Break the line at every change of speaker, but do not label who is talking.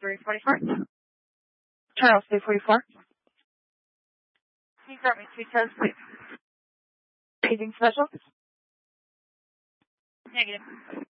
344. Charles 344. Can you start me 2 toes, please? Eating special? Negative.